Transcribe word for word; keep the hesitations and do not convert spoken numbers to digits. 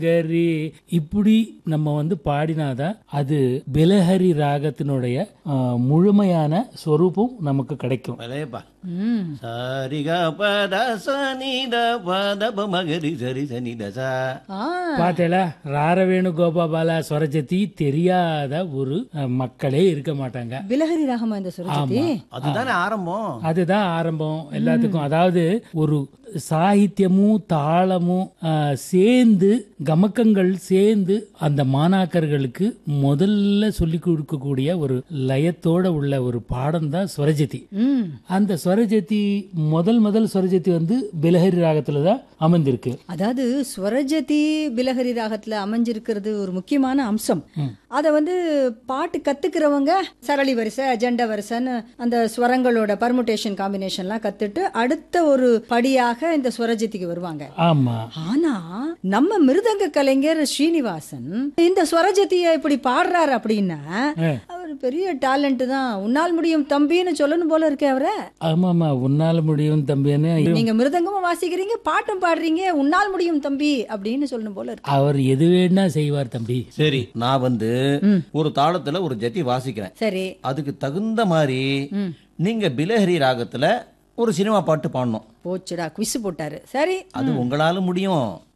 கரி இப்படி நம்ம வந்து பாடினாதான் அது பிலஹரி ராகத்தினுடைய ஆ, முழுமையான சொரூபம் நமக்கு கிடைக்கும். பழையப்பா சரிகா பத சனித பத மகரி சரி சனித சா. பாத்தேல ராரவேணு கோபாபாலா ஸ்வரஜதி தெரியாத ஒரு அ, மக்களே இருக்க மாட்டாங்க. பிலஹரி ராகமா இந்த சுரஜதி? அதுதானே ஆரம்பம். அதுதான் ஆரம்பம் எல்லாத்துக்கும். அதாவது ஒரு சாகித்யமும் தாளமும் ஆ, சேர்ந்து கமக்கங்கள் சேர்ந்து அந்த மாணாக்கர்களுக்கு முதல்ல சொல்லி கொடுக்கக்கூடிய ஒரு லயத்தோட உள்ள ஒரு பாடம் தான் ஸ்வரஜதி. அந்த ஸ்வரஜதி முதல் முதல் ஸ்வரஜதி வந்து பிலஹரி ராகத்துல தான் அமைந்திருக்கு. அதாவது ஸ்வரஜதி பிலஹரி ராகத்துல அமைஞ்சிருக்கிறது ஒரு முக்கியமான அம்சம். அத வந்து பாட்டு கத்துக்கிறவங்க சரளி வரிசை அஜண்ட வரிசைன்னு அந்த ஸ்வரங்களோட பர்முடேஷன் காம்பினேஷன்லாம் கத்துட்டு அடுத்த ஒரு படியாக இந்த ஸ்வரஜதிக்கு வருவாங்க. ஆமா. ஆனா நம்ம மிருதங்க கலைஞர் ஸ்ரீனிவாசன் இந்த ஸ்வரஜதியை இப்படி பாடுறாரு அப்படின்னா அவர் பெரிய டேலண்ட் தான். உன்னால் முடியும் தம்பின்னு சொல்லணும் போல இருக்கு அவரை. ஆமாமா, உன்னால முடியும் தம்பின்னு. நீங்க மிருதங்கமும் வாசிக்கிறீங்க, பாட்டும் பாடுறீங்க, உன்னால் முடியும் தம்பி அப்படின்னு சொல்லணும் போல இருக்கு. அவர் எது வேணா செய்வார் தம்பி. சரி, நான் வந்து ஒரு தாளத்துல ஒரு ஜதி வாசிக்கிறேன். சரி, அதுக்கு தகுந்த மாதிரி நீங்க பிலஹரி ராகத்துல ஒரு சினிமா பாட்டு பாடணும். போச்சுடா, குவிஸ் போட்டாரு. சரி, அது உங்களால முடியும்.